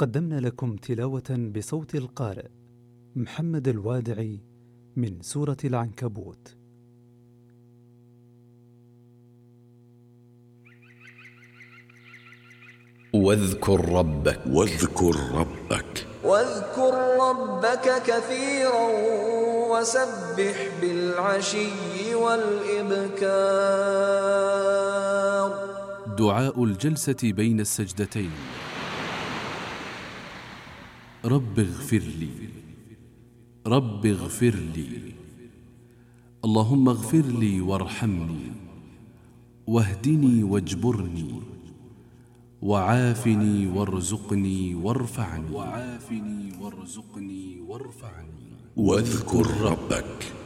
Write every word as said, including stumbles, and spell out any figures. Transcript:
قدمنا لكم تلاوة بصوت القارئ محمد الوادعي من سورة العنكبوت. واذكر ربك واذكر ربك واذكر ربك كثيرا وسبح بالعشي والإبكار. دعاء الجلسة بين السجدتين. رب اغفر لي، رب اغفر لي، اللهم اغفر لي وارحمني واهدني واجبرني وعافني وارزقني وارفعني وعافني وارزقني وارفعني. واذكر ربك